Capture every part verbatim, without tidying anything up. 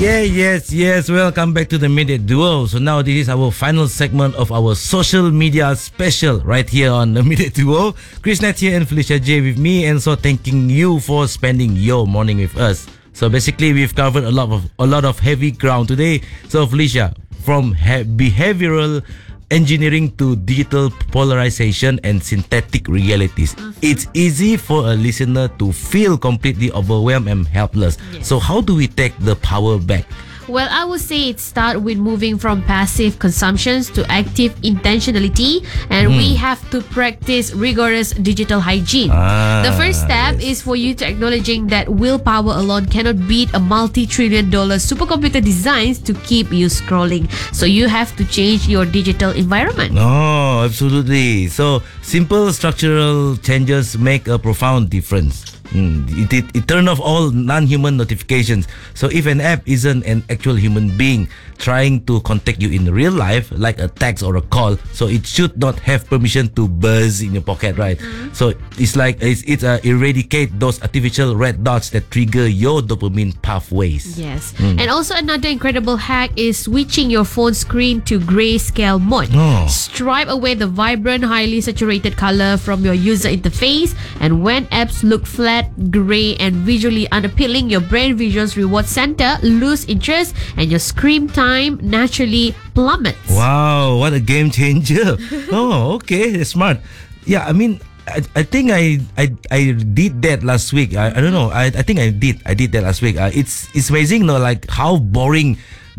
Yeah, yes, yes. Welcome back to the Midday Duo. So now this is our final segment of our social media special right here on the Midday Duo. Chris Nat here and Felicia J with me, and so thanking you for spending your morning with us. So basically, we've covered a lot of a lot of heavy ground today. So Felicia, from ha- behavioral engineering to digital polarization and synthetic realities, mm-hmm. it's easy for a listener to feel completely overwhelmed and helpless. Yes. So how do we take the power back? Well, I would say it starts with moving from passive consumptions to active intentionality, and mm. we have to practice rigorous digital hygiene. Ah, the first step yes. is for you to acknowledging that willpower alone cannot beat a multi-trillion dollar supercomputer designs to keep you scrolling. So you have to change your digital environment. Oh, absolutely. So simple structural changes make a profound difference. Mm, it, it, it turn off all non-human notifications. So if an app isn't an actual human being trying to contact you in real life, like a text or a call, so it should not have permission to buzz in your pocket, right? Mm-hmm. So it's like it's, it's uh, eradicate those artificial red dots that trigger your dopamine pathways. Yes. Mm. And also another incredible hack is switching your phone screen to grayscale mode. Oh. Stripe away the vibrant, highly saturated color from your user interface, and when apps look flat, gray, and visually unappealing, your brain visuals reward center lose interest and your screen time naturally plummets. Wow, what a game changer. Oh, okay, that's smart. Yeah, I mean, I, I think I, I I did that last week. I, I don't know. I, I think I did. I did that last week. Uh, it's it's amazing, you know, like how boring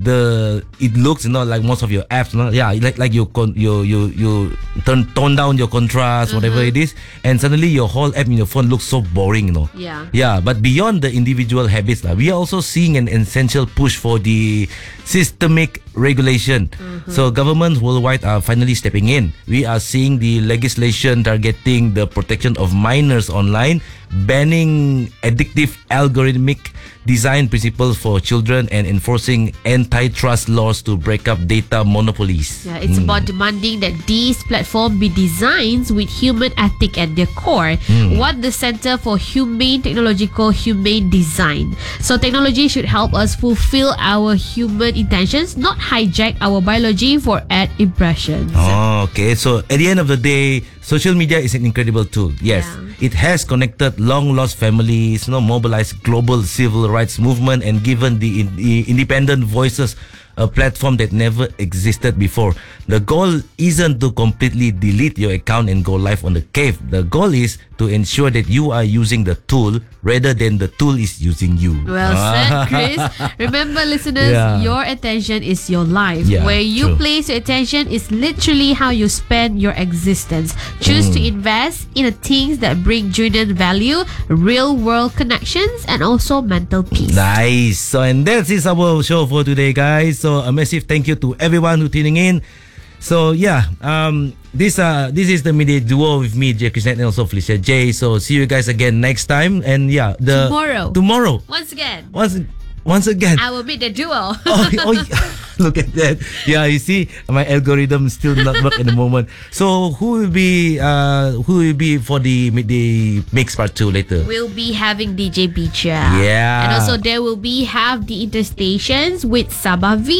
the it looks, you know, like most of your apps, you know? Yeah, like like you con- you you you turn tone down your contrast, mm-hmm. whatever it is, and suddenly your whole app in your phone looks so boring, you know. Yeah. Yeah, but beyond the individual habits, uh, we are also seeing an essential push for the systemic regulation. Mm-hmm. So governments worldwide are finally stepping in. We are seeing the legislation targeting the protection of minors online, banning addictive algorithmic design principles for children, and enforcing antitrust laws to break up data monopolies. Yeah, it's mm. about demanding that these platforms be designed with human ethic at their core. Mm. What the Center for Humane Technological Humane Design. So technology should help us fulfill our human intentions, not hijack our biology for ad impressions. Oh, okay. So at the end of the day, social media is an incredible tool. Yes, yeah. It has connected long-lost families, you know, mobilized global civil rights movement, and given the, in, the independent voices a platform that never existed before. The goal isn't to completely delete your account and go live on the cave. The goal is to ensure that you are using the tool rather than the tool is using you. Well said, Chris. Remember, listeners, yeah. your attention is your life. Yeah, Where you true. place your attention is literally how you spend your existence. Choose mm. to invest in the things that bring genuine value, real world connections, and also mental peace. Nice. So, and that is our show for today, guys. So a massive thank you to everyone who tuning in. So yeah, um, this uh this is the Midday Duo with me, Jay Krishnan, and also Felicia J. So see you guys again next time, and yeah, the tomorrow, tomorrow, once again, once once again, I will meet the duo. oh, oh look at that! Yeah, you see, my algorithm still not work at the moment. So who will be uh who will be for the Midday Mix Part Two later? We'll be having D J Bicha. Yeah, and also there will be have the interstations with Sabah V.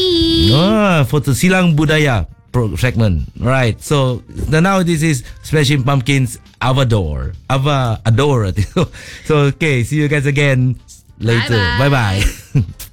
Ah, for the Silang Budaya pro segment, right? So now this is Smashing Pumpkins Avador, Ava Adore. So okay, see you guys again later. Bye bye.